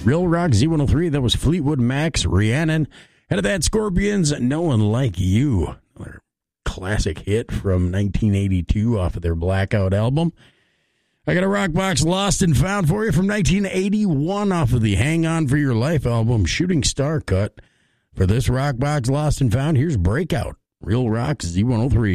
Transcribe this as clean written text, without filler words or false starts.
Real Rock Z103, that was Fleetwood Mac's Rhiannon. Out of that, Scorpions, No One Like You. Another classic hit from 1982 off of their Blackout album. I got a Rock Box Lost and Found for you from 1981 off of the Hang On For Your Life album, Shooting Star cut. For this Rock Box Lost and Found, here's Breakout. Real Rock Z103.